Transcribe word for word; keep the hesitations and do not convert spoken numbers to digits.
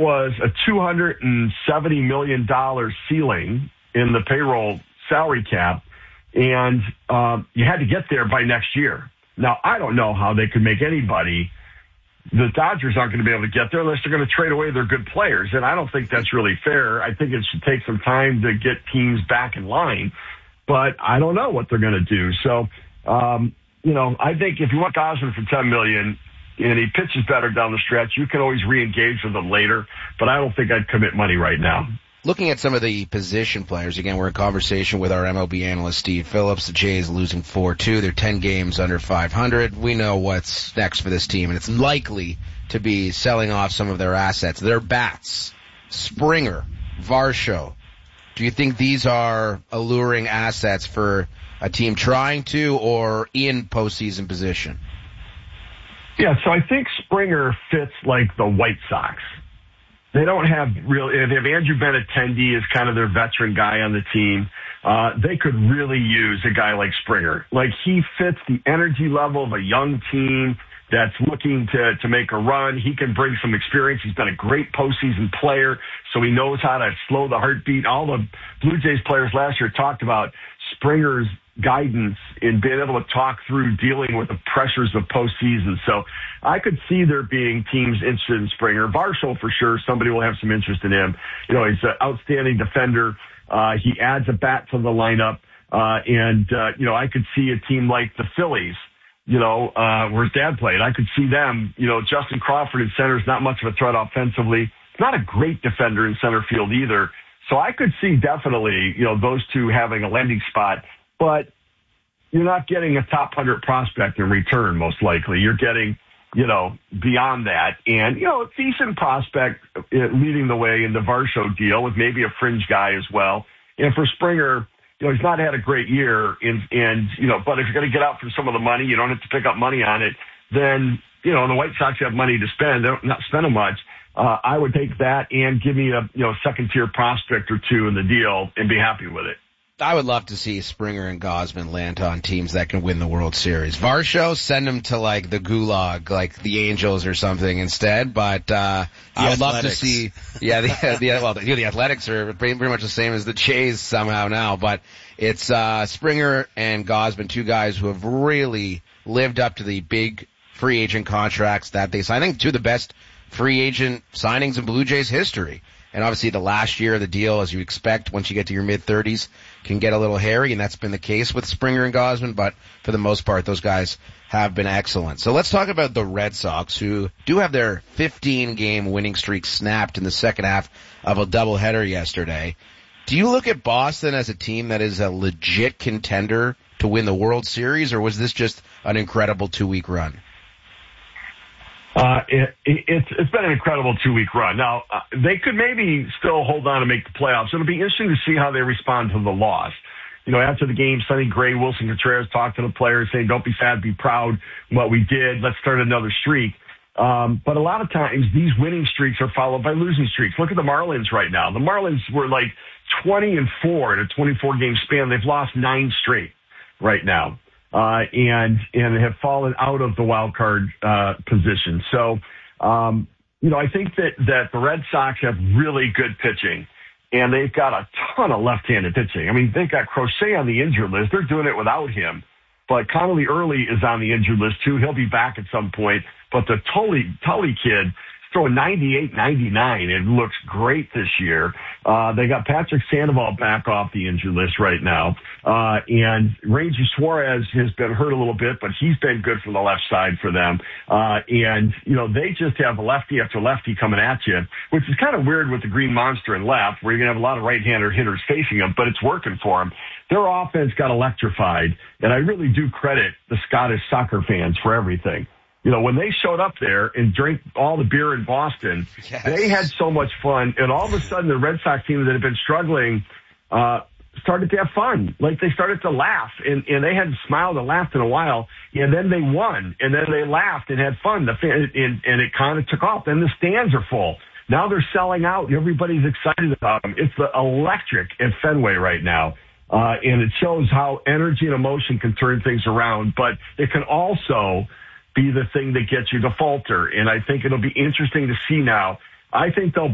was a two hundred seventy million dollars ceiling in the payroll salary cap, and um, you had to get there by next year. Now, I don't know how they could make anybody. The Dodgers aren't going to be able to get there unless they're going to trade away their good players, and I don't think that's really fair. I think it should take some time to get teams back in line, but I don't know what they're going to do. So, um, you know, I think if you want Gausman for ten million dollars and he pitches better down the stretch, you can always re-engage with him later, but I don't think I'd commit money right now. Looking at some of the position players, again, we're in conversation with our M L B analyst, Steve Phillips. The Jays losing four two. They're ten games under five hundred. We know what's next for this team, and it's likely to be selling off some of their assets. Their bats, Springer, Varsho. Do you think these are alluring assets for a team trying to or in postseason position? Yeah, so I think Springer fits like the White Sox. They don't have real. They have Andrew Benintendi as kind of their veteran guy on the team. Uh, they could really use a guy like Springer. Like, he fits the energy level of a young team that's looking to to make a run. He can bring some experience. He's been a great postseason player, so he knows how to slow the heartbeat. All the Blue Jays players last year talked about Springer's guidance in being able to talk through dealing with the pressures of postseason. So I could see there being teams interested in Springer. Varsho, for sure, somebody will have some interest in him. You know, he's an outstanding defender. Uh, he adds a bat to the lineup. Uh, and, uh, you know, I could see a team like the Phillies, you know, uh, where his dad played. I could see them, you know, Justin Crawford in center is not much of a threat offensively. He's not a great defender in center field either. So I could see definitely, you know, those two having a landing spot. But you're not getting a top one hundred prospect in return, most likely. You're getting, you know, beyond that. And, you know, a decent prospect leading the way in the Varsho deal with maybe a fringe guy as well. And for Springer, you know, he's not had a great year. And, and you know, but if you're going to get out for some of the money, you don't have to pick up money on it, then, you know, the White Sox have money to spend. They don't not spend much. Uh, I would take that and give me a, you know, second-tier prospect or two in the deal and be happy with it. I would love to see Springer and Gausman land on teams that can win the World Series. Varsho, send them to, like, the Gulag, like the Angels or something instead. But uh I would love to see, yeah, the, the well, the, the Athletics are pretty, pretty much the same as the Jays somehow now. But it's uh Springer and Gausman, two guys who have really lived up to the big free agent contracts that they signed. I think two of the best free agent signings in Blue Jays history. And obviously the last year of the deal, as you expect, once you get to your mid-thirties, can get a little hairy, and that's been the case with Springer and Gausman, but for the most part, those guys have been excellent. So let's talk about the Red Sox, who do have their fifteen-game winning streak snapped in the second half of a doubleheader yesterday. Do you look at Boston as a team that is a legit contender to win the World Series, or was this just an incredible two-week run? Uh, it, it, it's, it's been an incredible two-week run. Now, uh, they could maybe still hold on and make the playoffs. It'll be interesting to see how they respond to the loss. You know, after the game, Sonny Gray, Wilson Contreras talked to the players saying, don't be sad, be proud what we did. Let's start another streak. Um, but a lot of times these winning streaks are followed by losing streaks. Look at the Marlins right now. The Marlins were like twenty and four in a twenty-four game span. They've lost nine straight right now. Uh, and, and have fallen out of the wild card, uh, position. So, um, you know, I think that, that the Red Sox have really good pitching, and they've got a ton of left-handed pitching. I mean, they've got Crochet on the injured list. They're doing it without him. But Connolly Early is on the injured list, too. He'll be back at some point. But the Tully, Tully kid, throwing ninety-eight ninety-nine. It looks great this year. Uh, they got Patrick Sandoval back off the injury list right now. Uh, and Ranger Suarez has been hurt a little bit, but he's been good for the left side for them. Uh, and, you know, they just have lefty after lefty coming at you, which is kind of weird with the Green Monster and left, where you're going to have a lot of right-hander hitters facing them, but it's working for them. Their offense got electrified, and I really do credit the Scottish soccer fans for everything. You know, when they showed up there and drank all the beer in Boston, yes. They had so much fun. And all of a sudden, the Red Sox team that had been struggling uh started to have fun. Like, they started to laugh, and, and they hadn't smiled and laughed in a while. And then they won, and then they laughed and had fun. The fan, and, and it kind of took off. Then the stands are full. Now they're selling out. Everybody's excited about them. It's the electric at Fenway right now. Uh, and it shows how energy and emotion can turn things around. But it can also be the thing that gets you to falter. And I think it'll be interesting to see now. I think they'll